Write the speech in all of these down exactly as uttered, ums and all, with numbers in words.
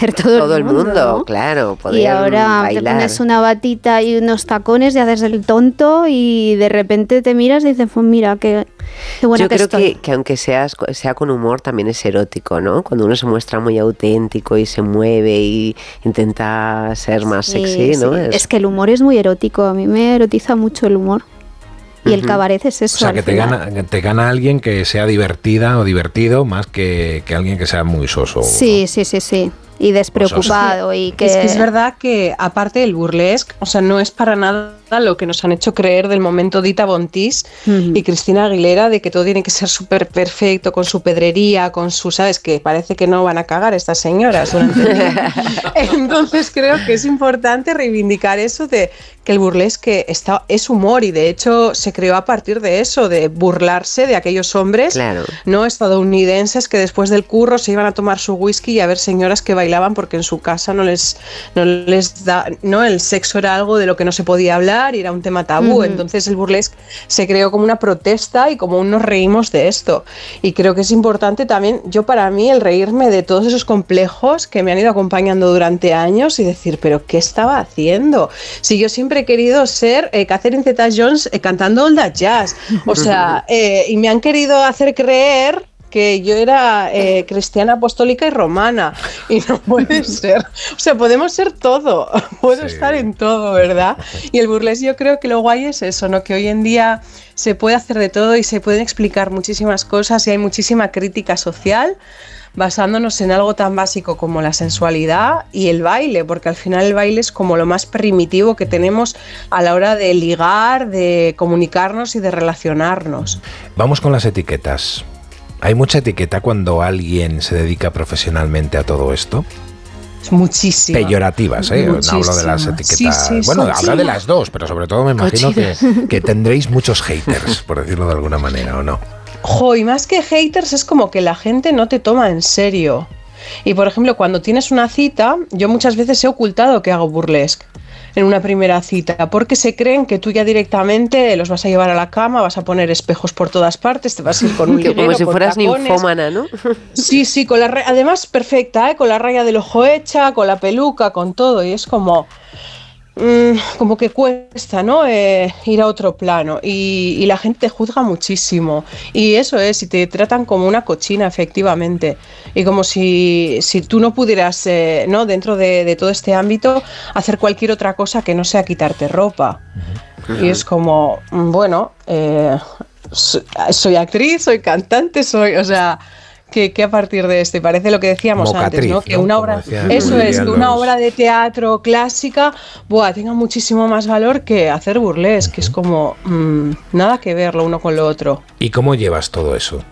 hacer todo, todo el mundo, mundo ¿no? claro, poder y ahora bailar. Te pones una batita y unos tacones y haces el tonto y de repente te miras y dices, pues mira, qué, qué buena Yo que creo estoy. que, que aunque seas, sea con humor, también es erótico, ¿no? Cuando uno se muestra muy auténtico y se mueve y intenta ser más sí, sexy, ¿no? Sí. Es... es que el humor es muy erótico, a mí me erotiza mucho el humor. Y uh-huh. el cabaret es eso. O sea, que te gana, te gana alguien que sea divertida o divertido más que, que alguien que sea muy soso. Sí, ¿no? sí, sí, sí. Y despreocupado. Pues es que, y que... Es que es verdad que, aparte del burlesque, o sea, no es para nada lo que nos han hecho creer del momento Dita Von Teese uh-huh. y Cristina Aguilera, de que todo tiene que ser súper perfecto, con su pedrería, con su, ¿sabes? Que parece que no van a cagar estas señoras durante el día. Entonces creo que es importante reivindicar eso de que el burlesque está, es humor, y de hecho se creó a partir de eso, de burlarse de aquellos hombres claro. no estadounidenses que después del curro se iban a tomar su whisky y a ver señoras que bailaban porque en su casa no les, no les da, no, el sexo era algo de lo que no se podía hablar y era un tema tabú. Uh-huh. Entonces el burlesque se creó como una protesta y como nos reímos de esto, y creo que es importante también, yo para mí, el reírme de todos esos complejos que me han ido acompañando durante años y decir, pero ¿qué estaba haciendo? Si yo siempre he querido ser eh, Catherine Zeta-Jones eh, cantando All That Jazz, o sea, eh, y me han querido hacer creer que yo era eh, cristiana, apostólica y romana, y no puede ser. O sea, podemos ser todo, puedo sí. estar en todo, ¿verdad? Y el burlesque, yo creo que lo guay es eso, ¿no? Que hoy en día se puede hacer de todo y se pueden explicar muchísimas cosas y hay muchísima crítica social, basándonos en algo tan básico como la sensualidad y el baile, porque al final el baile es como lo más primitivo que tenemos a la hora de ligar, de comunicarnos y de relacionarnos. Vamos con las etiquetas. ¿Hay mucha etiqueta cuando alguien se dedica profesionalmente a todo esto? Muchísimo. Peyorativas, ¿eh? No hablo de las etiquetas. Sí, sí, bueno, sí, hablo sí. de las dos, pero sobre todo me imagino que, que tendréis muchos haters, por decirlo de alguna manera, ¿o no? Jo, y más que haters es como que la gente no te toma en serio. Y por ejemplo, cuando tienes una cita, yo muchas veces he ocultado que hago burlesque en una primera cita, porque se creen que tú ya directamente los vas a llevar a la cama, vas a poner espejos por todas partes, te vas a ir con un que liguero, como si con fueras tacones. ninfómana, ¿no? Sí, sí, con la ra- además perfecta, ¿eh? Con la raya del ojo hecha, con la peluca, con todo, y es como... Mm, como que cuesta, ¿no? Eh, ir a otro plano y, y la gente te juzga muchísimo y eso es, y te tratan como una cochina, efectivamente, y como si, si tú no pudieras, eh, ¿no? Dentro de, de todo este ámbito, hacer cualquier otra cosa que no sea quitarte ropa. Uh-huh. Y es como, bueno, eh, soy actriz, soy cantante, soy, o sea... Que, que a partir de esto, y parece lo que decíamos Mocatriz, antes, ¿no? Que ¿no? una obra, eso es, que una obra de teatro clásica, buah, tenga muchísimo más valor que hacer burlesque, uh-huh. que es como mmm, nada que ver lo uno con lo otro. ¿Y cómo llevas todo eso?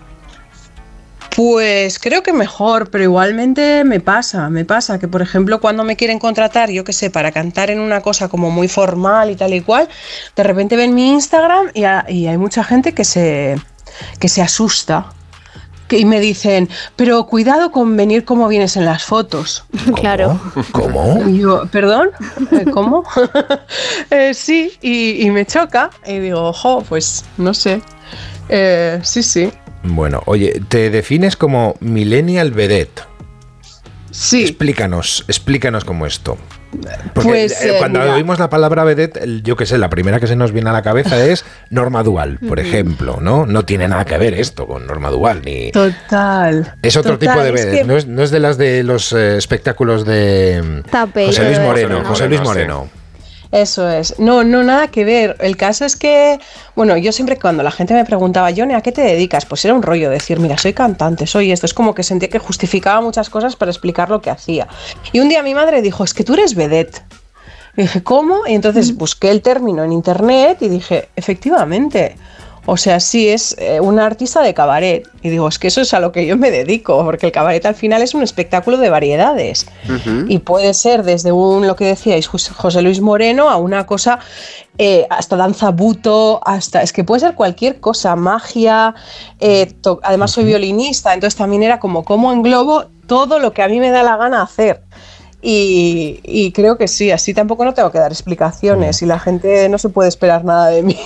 Pues creo que mejor, pero igualmente me pasa, me pasa que, por ejemplo, cuando me quieren contratar, yo qué sé, para cantar en una cosa como muy formal y tal y cual, de repente ven mi Instagram y, a, y hay mucha gente que se, que se asusta. Y me dicen, pero cuidado con venir como vienes en las fotos. ¿Cómo? Claro. ¿Cómo? Y yo, ¿perdón? ¿Cómo? eh, sí, y, y me choca. Y digo, ojo, pues no sé. Eh, sí, sí. Bueno, oye, te defines como millennial vedette. Sí. Explícanos, explícanos cómo esto. Porque pues, eh, cuando mira. oímos la palabra vedette, yo qué sé, la primera que se nos viene a la cabeza es Norma Dual, por ejemplo, ¿no? No tiene nada que ver esto con Norma Dual, ni... Total. Es otro total, tipo de vedette, es que... no, es, no es de las de los eh, espectáculos de Tape, José Luis Moreno, Moreno, José Luis sí. Moreno. Eso es. No, no, nada que ver. El caso es que, bueno, yo siempre cuando la gente me preguntaba, Yone, ¿a qué te dedicas? Pues era un rollo decir, mira, soy cantante, soy esto. Es como que sentía que justificaba muchas cosas para explicar lo que hacía. Y un día mi madre dijo, es que tú eres vedette. Y dije, ¿cómo? Y entonces busqué el término en internet y dije, efectivamente. O sea, sí, es eh, una artista de cabaret. Y digo, es que eso es a lo que yo me dedico, porque el cabaret al final es un espectáculo de variedades. Uh-huh. Y puede ser desde un, lo que decíais, José Luis Moreno, a una cosa, eh, hasta danza buto, hasta, es que puede ser cualquier cosa, magia, eh, to- además soy violinista, entonces también era como, ¿cómo englobo todo lo que a mí me da la gana hacer? Y, y creo que sí, así tampoco no tengo que dar explicaciones y la gente no se puede esperar nada de mí.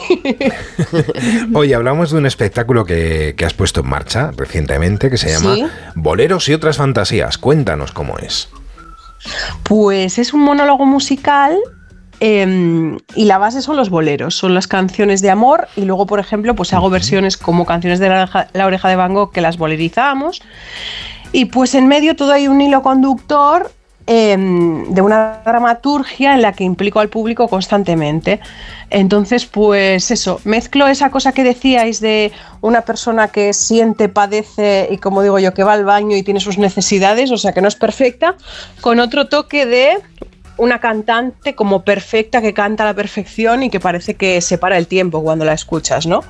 Oye, hablamos de un espectáculo que, que has puesto en marcha recientemente que se llama ¿Sí? Boleros y otras fantasías. Cuéntanos cómo es. Pues es un monólogo musical. Eh, y la base son los boleros, son las canciones de amor, y luego, por ejemplo, pues hago versiones como canciones de la oreja, la oreja de Van Gogh, que las bolerizamos, y pues en medio todo hay un hilo conductor eh, de una dramaturgia en la que implico al público constantemente. Entonces, pues eso, mezclo esa cosa que decíais de una persona que siente, padece y, como digo yo, que va al baño y tiene sus necesidades, o sea que no es perfecta, con otro toque de una cantante como perfecta, que canta a la perfección y que parece que se para el tiempo cuando la escuchas, ¿no?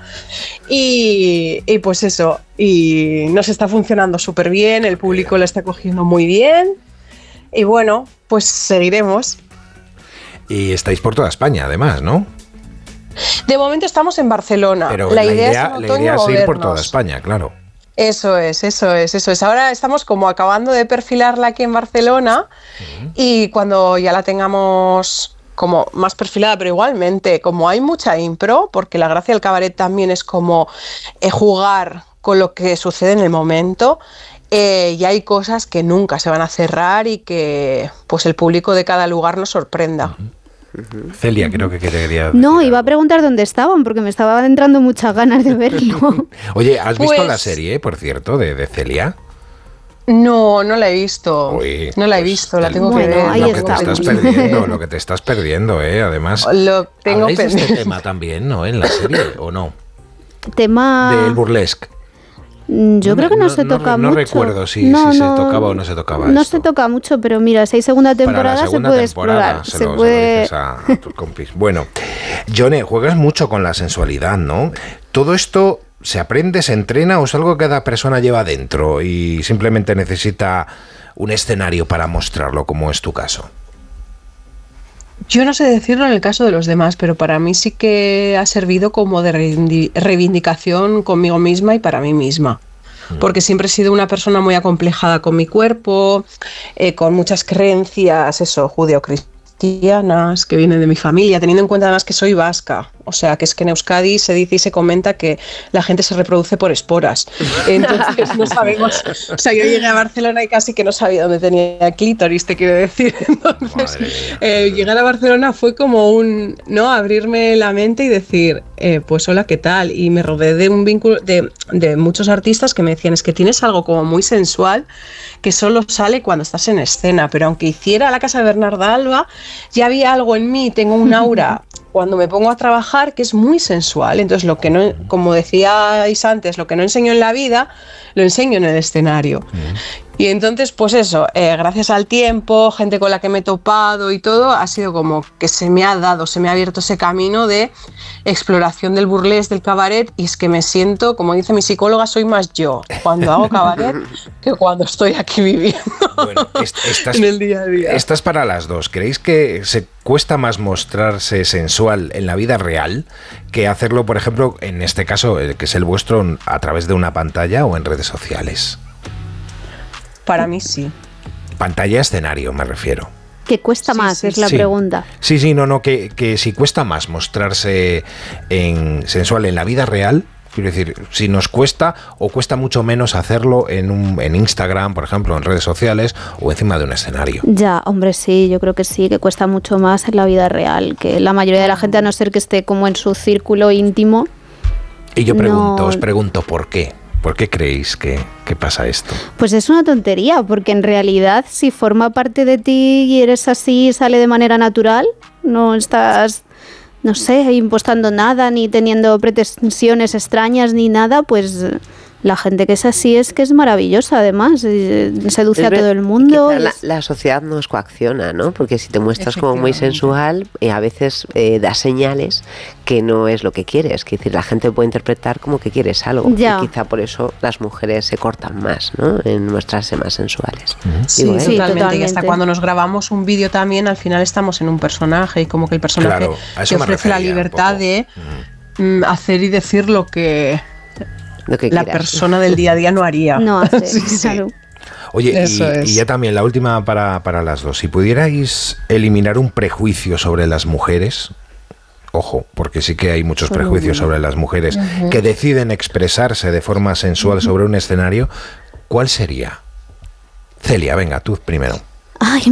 Y, y pues eso, y nos está funcionando súper bien, el público lo está cogiendo muy bien, y bueno, pues seguiremos. Y estáis por toda España, además, ¿no? De momento estamos en Barcelona. Pero la, la idea, idea, es, en la idea es ir por movernos. toda España, claro. Eso es, eso es, eso es. Ahora estamos como acabando de perfilarla aquí en Barcelona, uh-huh. Y cuando ya la tengamos como más perfilada, pero igualmente, como hay mucha impro, porque la gracia del cabaret también es como eh, jugar con lo que sucede en el momento, eh, y hay cosas que nunca se van a cerrar y que pues el público de cada lugar nos sorprenda. Uh-huh. Celia, creo que quería decir No, algo. iba a preguntar dónde estaban, porque me estaban entrando muchas ganas de verlo. Oye, ¿has pues, visto la serie, por cierto, de, de Celia? No, no la he visto. Uy, no la he pues, visto, la el, tengo bueno, que ver. ahí lo que está. te estás perdiendo, lo que te estás perdiendo, ¿eh? Además, lo tengo ¿habláis de pendiente. este tema también, no? En la serie, ¿o no? Tema... Del burlesque. Yo No creo me- que no, no- se no toca re- no mucho. recuerdo si- si se tocaba o no se tocaba No esto. se toca mucho, pero mira, si hay segunda Para temporada la segunda se puede temporada explorar. se, Se lo, se puede... lo dices a, a tus compis. Bueno, Yone, juegas mucho con la sensualidad, ¿no? ¿Todo esto se aprende, se entrena o es algo que cada persona lleva dentro y simplemente necesita un escenario para mostrarlo, como es tu caso? Yo no sé decirlo en el caso de los demás, pero para mí sí que ha servido como de reivindi- reivindicación conmigo misma y para mí misma. Porque siempre he sido una persona muy acomplejada con mi cuerpo, eh, con muchas creencias, eso, judeocristianas, que vienen de mi familia, teniendo en cuenta además que soy vasca. O sea, que es que en Euskadi se dice y se comenta que la gente se reproduce por esporas. Entonces no sabemos. O sea, yo llegué a Barcelona y casi que no sabía dónde tenía clítoris, te quiero decir. Entonces, eh, llegar a Barcelona fue como un, ¿no? Abrirme la mente y decir, eh, pues hola, ¿qué tal? Y me rodeé de un vínculo de, de muchos artistas que me decían, es que tienes algo como muy sensual que solo sale cuando estás en escena, pero aunque hiciera la casa de Bernarda Alba, ya había algo en mí, tengo un aura cuando me pongo a trabajar que es muy sensual. Entonces, lo que no, como decíais antes, lo que no enseño en la vida, lo enseño en el escenario. Mm. Y entonces, pues eso, eh, gracias al tiempo, gente con la que me he topado y todo, ha sido como que se me ha dado, se me ha abierto ese camino de exploración del burlesque, del cabaret, y es que me siento, como dice mi psicóloga, soy más yo cuando hago cabaret que cuando estoy aquí viviendo. Bueno, est- estás, en el día a día. Estás para las dos. ¿Creéis que se cuesta más mostrarse sensual en la vida real que hacerlo, por ejemplo, en este caso, el que es el vuestro, a través de una pantalla o en redes sociales? Para mí sí. Pantalla, escenario, me refiero. Que cuesta Sí, más, sí, es la sí. pregunta. Sí, sí, no, no, que, que si cuesta más mostrarse en sensual en la vida real, quiero decir, si nos cuesta o cuesta mucho menos hacerlo en, un, en Instagram, por ejemplo, en redes sociales o encima de un escenario. Ya, hombre, sí, yo creo que sí, que cuesta mucho más en la vida real, que la mayoría de la gente, a no ser que esté como en su círculo íntimo. Y yo pregunto, no... os pregunto, ¿por qué? ¿Por qué creéis que, que pasa esto? Pues es una tontería, porque en realidad si forma parte de ti y eres así, sale de manera natural, no estás, no sé, impostando nada, ni teniendo pretensiones extrañas, ni nada, pues la gente que es así es que es maravillosa, además, seduce Es a ver- todo el mundo. quizá la, es- la sociedad nos coacciona, ¿no? Porque si te muestras como muy sensual, eh, a veces eh, da señales que no es lo que quieres. Que decir, la gente puede interpretar como que quieres algo. Ya. Y quizá por eso las mujeres se cortan más, ¿no? En mostrarse más sensuales. Sí, Digo, ¿eh? sí, totalmente. totalmente. Y hasta cuando nos grabamos un vídeo también, al final estamos en un personaje y como que el personaje Claro, a eso te me ofrece la refería un libertad poco. de mm, hacer y decir lo que Lo que la quieras. persona del día a día no haría. No hace, Sí, sí. claro. Oye, y, Eso es. y ya también la última para, para las dos. Si pudierais eliminar un prejuicio sobre las mujeres, ojo, porque sí que hay muchos prejuicios sobre las mujeres uh-huh. que deciden expresarse de forma sensual uh-huh. sobre un escenario, ¿cuál sería? Celia, venga, tú primero. Ay,